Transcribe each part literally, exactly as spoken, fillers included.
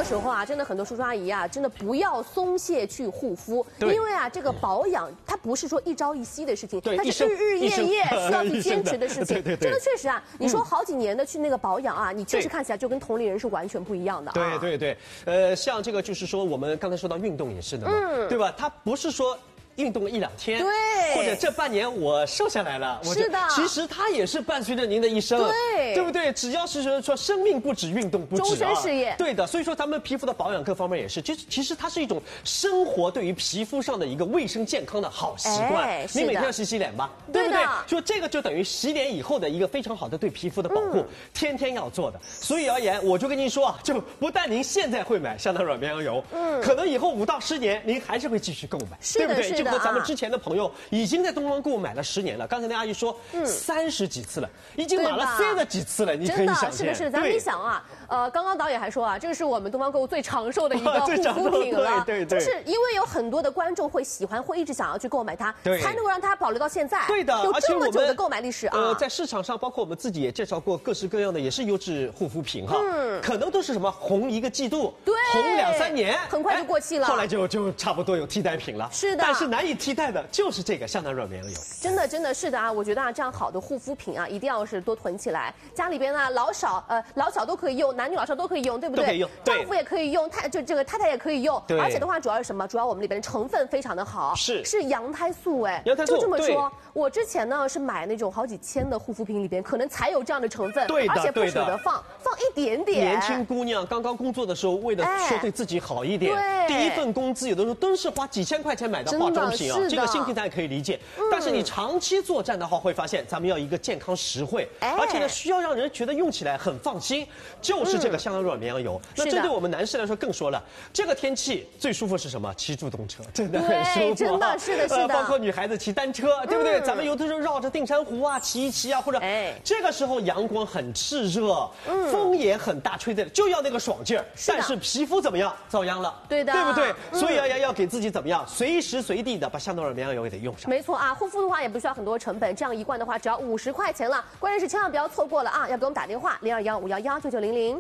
个时候啊，真的很多叔叔阿姨啊，真的不要松懈去护肤，因为啊，这个保养它不是说一朝一夕的事情，它是日日夜夜需要去坚持的事情。真的确实啊，你说好几年的去那个保养啊，你确实看起来就跟同龄人是完全不一样的。 对对对，呃，像这个就是说，我们刚才说到运动也是的嘛，嗯、对吧？它不是说。运动了一两天， 对， 或者这半年我瘦下来了， 是的， 其实它也是伴随着您的一生， 对， 对不对？只要是说生命不止，运动不止， 终身事业， 对的。所以说咱们皮肤的保养各方面也是，其实其实它是一种生活对于皮肤上的一个卫生健康的好习惯。 哎、 你每天要洗洗脸吧，对不对？说这个就等于洗脸以后的一个非常好的对皮肤的保护，嗯、天天要做的。所以而言，我就跟您说啊，就不但您现在会买香囊软绵羊油，嗯，可能以后五到十年您还是会继续购买，对不对？就和咱们之前的朋友已经在东方购物买了十年了。刚才那阿姨说，三十几次了，已经买了三十几次了，你可以想见。 是的，是的，咱们一想啊，呃，刚刚导演还说啊，这是我们东方购物最长寿的一个护肤品了， 对对， 就是因为有很多的观众会喜欢，会一直想要去购买它，才能够让它保留到现在。 对的， 有这么久的购买历史啊。 呃，在市场上，包括我们自己也介绍过各式各样的，也是优质护肤品哈，嗯，可能都是什么红一个季度， 对， 红两三年， 很快就过期了， 后来就就差不多有替代品了。 是的， 但是难以替代的就是这个香囊软绵羊油。 真的，真的是的啊！我觉得啊，这样好的护肤品啊，一定要是多囤起来。家里边呢，老少呃老小都可以用，男女老少都可以用，对不对？ 都可以用， 丈夫也可以用，太就这个太太也可以用。 对。 而且的话，主要是什么？主要我们里边的成分非常的好， 是是羊胎素哎。 羊胎素。 就这么说，我之前呢是买那种好几千的护肤品里边，可能才有这样的成分， 对的， 而且不舍得放，放一点点。 年轻姑娘刚刚工作的时候，为了说对自己好一点， 哎、 第一份工资有的时候都是花几千块钱买的化妆品啊，这个心情咱也可以理解。嗯、但是你长期作战的话，会发现咱们要一个健康实惠，哎、而且呢需要让人觉得用起来很放心，就是这个香囊软绵羊油。嗯、那针对我们男士来说更说了，这个天气最舒服是什么？骑助动车，真的很舒服。 真的是的，是的。 呃，包括女孩子骑单车，对不对？嗯、咱们有的时候绕着定山湖啊骑一骑啊，或者，哎，这个时候阳光很炽热，嗯、风也很大，吹在就要那个爽劲儿。但是皮肤怎么样？遭殃了， 对的， 对不对？ 嗯、 所以要要要给自己怎么样？随时随地的把香囊软绵羊油也得用上。 没错啊，护肤的话也不需要很多成本，这样一罐的话只要五十块钱了。关键是千万不要错过了啊！要给我们打电话零二幺五幺幺九九零零。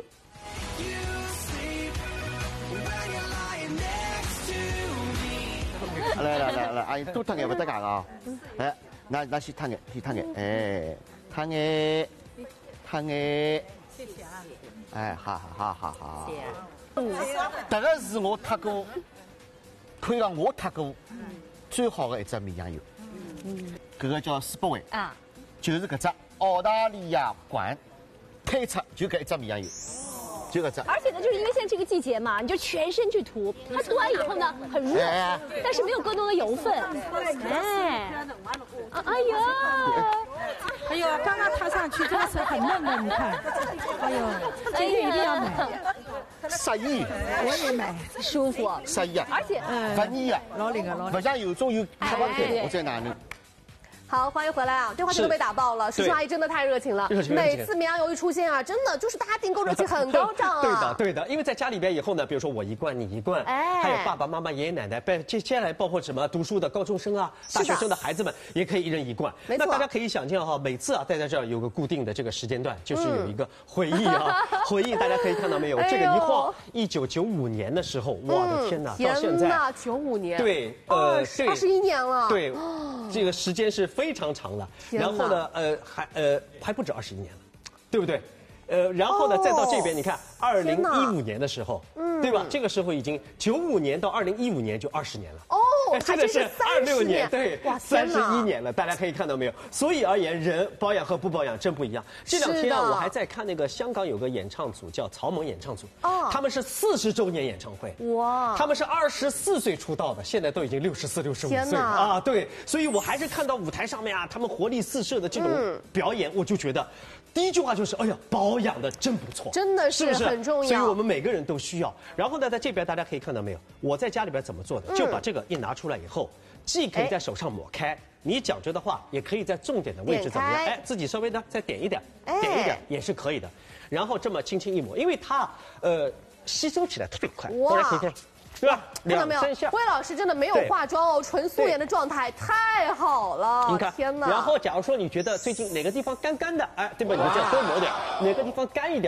来来来来，阿姨多烫眼不得干啊！哎，那那去烫眼，去烫眼，哎，烫眼，烫眼。谢谢啊。哎，好好好好好。谢谢。嗯，这个是我擦过，可以讲我擦过最好的一只绵羊油。嗯。这个叫斯伯维啊，就是搿只澳大利亚馆推出就搿一只绵羊油。就个这， 而且呢，就是因为现在这个季节嘛，你就全身去涂，它涂完以后呢，很热，哎、但是没有更多的油分。哎，啊，哎呦， 哎呦，刚刚擦上去真的是很嫩的，你看，哎呦，今天一定要买。 适宜， 我也买， 舒服， 适宜啊， 而且不腻啊， 老领啊，老领， 不像有种有开不开，我在哪里？ 好，欢迎回来啊！电话线都被打爆了，叔叔阿姨真的太热情了。每次绵羊油一出现啊，真的就是大家订购热情很高涨啊。 对的，对的，因为在家里边以后呢，比如说我一罐你一罐，哎，还有爸爸妈妈、爷爷奶奶，接接下来包括什么读书的高中生啊、大学生的孩子们，也可以一人一罐。 没错。 那大家可以想象哈，每次啊待在这儿有个固定的这个时间段，就是有一个回忆啊，回忆大家可以看到没有？这个一晃，一九九五年的时候，我的天哪，到现在， 天哪，九五年， 对，呃， 对，二十一年了， 对，这个时间是非常长了。然后呢，呃，还呃还不止二十一年了，对不对？呃，然后呢，再到这边，你看，二零一五年的时候，嗯，对吧？这个时候已经九五年到二零一五年就二十年了。哦， 这个是二六年，对， 哇， 三十一年了，大家可以看到没有？所以而言，人保养和不保养真不一样。这两天啊，我还在看那个香港有个演唱组叫草蜢演唱组，哦，他们是四十周年演唱会，哇，他们是二十四岁出道的，现在都已经六十四、六十五岁了啊，对，所以我还是看到舞台上面啊，他们活力四射的这种表演，我就觉得。第一句话就是，哎呀，保养的真不错， 真的是很重要， 所以我们每个人都需要。然后呢，在这边大家可以看到没有，我在家里边怎么做的，就把这个一拿出来以后，既可以在手上抹开，你讲究的话，也可以在重点的位置怎么样？哎，自己稍微的再点一点，点一点也是可以的。然后这么轻轻一抹，因为它呃吸收起来特别快，大家可以看。对吧？ 看到没有？魏老师真的没有化妆哦，纯素颜的状态太好了。 你看， 天哪！ 然后，假如说你觉得最近哪个地方干干的，哎，对吧？你再多抹点；哪个地方干一点，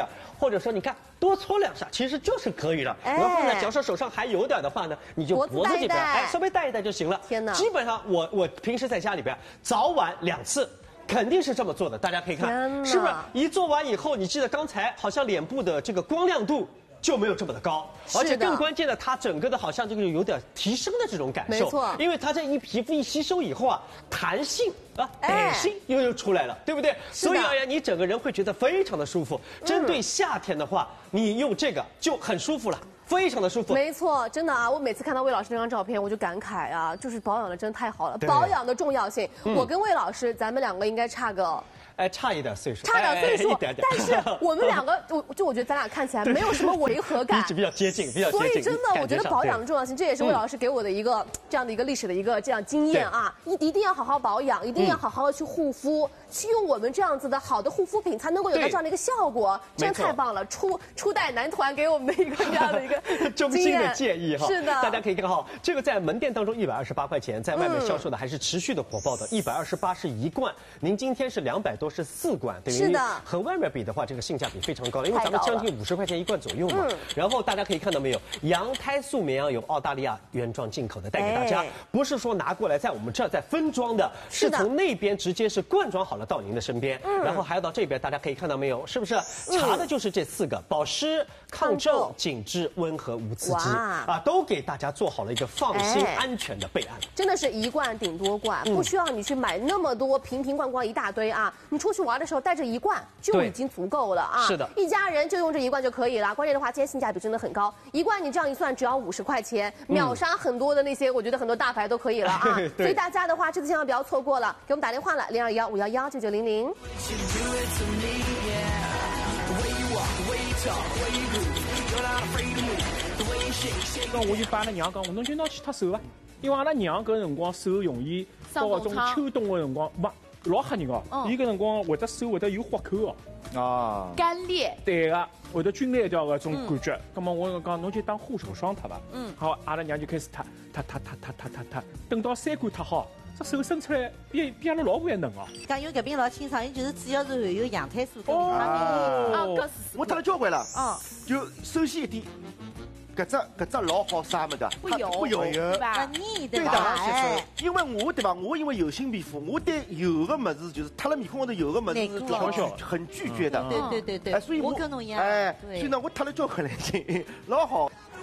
或者说你看多搓两下，其实就是可以了。然后呢，假设手上还有点的话呢，你就脖子这边哎稍微带一带就行了。 天哪！ 基本上我我平时在家里边早晚两次。肯定是这么做的，大家可以看，是不是？一做完以后，你记得刚才好像脸部的这个光亮度就没有这么的高，而且更关键的，它整个的好像这个有点提升的这种感受。 没错， 因为它这一皮肤一吸收以后啊，弹性啊，弹性又又出来了，对不对？所以而言，你整个人会觉得非常的舒服。针对夏天的话，你用这个就很舒服了。非常的舒服， 没错，真的啊！我每次看到魏老师那张照片，我就感慨啊，就是保养的真的太好了。保养的重要性，嗯、我跟魏老师，咱们两个应该差个。 哎，差一点岁数， 差点岁数， 哎、一点点。 但是我们两个，我就我觉得咱俩看起来没有什么违和感， 比较接近，比较接近。 所以真的，我觉得保养的重要性，这也是魏老师给我的一个、嗯、这样的一个历史的一个这样经验啊。一一定要好好保养，一定要好好的去护肤，嗯、去用我们这样子的好的护肤品，才能够有到这样的一个效果。真的太棒了！初初代男团给我们的一个这样的一个衷心的建议哈。 是的， 大家可以看好，这个在门店当中一百二十八块钱，在外面销售的还是持续的火爆的，一百二十八是一罐，您今天是两百多是四罐。 是的， 和外面比的话，这个性价比非常高了，因为咱们将近五十块钱一罐左右嘛。嗯、然后大家可以看到没有，羊胎素绵羊有澳大利亚原装进口的，带给大家，哎、不是说拿过来在我们这儿再分装的，是从那边直接是罐装好了到您的身边。嗯、然后还有到这边，大家可以看到没有，是不是查的就是这四个：保湿、抗皱、紧致、温和无刺激啊，都给大家做好了一个放心、哎、安全的备案。 真的是一罐顶多罐，嗯、不需要你去买那么多瓶瓶罐罐一大堆啊，你出去玩的时候带。这一罐就已经足够了啊！ 是的， 一家人就用这一罐就可以了。关键的话，今天性价比真的很高，一罐你这样一算，只要五十块钱，秒杀很多的那些，我觉得很多大牌都可以了啊！所以大家的话，这次千万不要错过了，给我们打电话了，零二幺五幺幺九九零零。 讲我就帮阿拉娘讲，我侬就拿去脱手啊，因为阿拉娘搿辰光手容易到搿种秋冬的辰光没。老吓人哦！伊搿辰光会得手会得有豁口哦，啊， 干裂。 对个，会得皲裂掉搿种感觉。咁么我讲侬就当护手霜脱伐？嗯，好，阿拉娘就开始脱，脱脱脱脱脱脱脱，等到三罐脱好，这手伸出来比比阿拉老婆还嫩哦。 讲因为搿边老清爽，伊就是主要是含有羊胎素跟维他命。哦，我脱了交关了。哦，就首先一点。搿只搿只老好啥么的， 不油不油是吧？腻对的，哎，因为我对吧？我因为油性皮肤，我对油的么子就是脱了面孔高头油的么子是很很拒绝的。 对对对对， 所以我跟侬一样。 哎，所以呢，我脱了交关了已经，老好。